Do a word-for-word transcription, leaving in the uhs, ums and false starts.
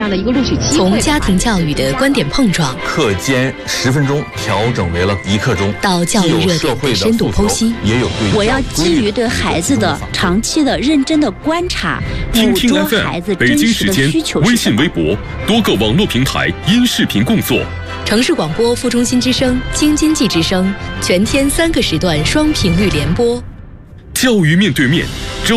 这样的一个录取机会。 从家庭教育的观点碰撞， 课间十分钟调整为了一刻钟， 到教育热点的深度剖析， 也有对我要基于对孩子的长期的认真的观察，捕捉孩子真实的需求。 微信、微博多个网络平台因视频共作。 城市广播副中心之声、京津冀之声，全天三个时段双频率联播。 教育面对面，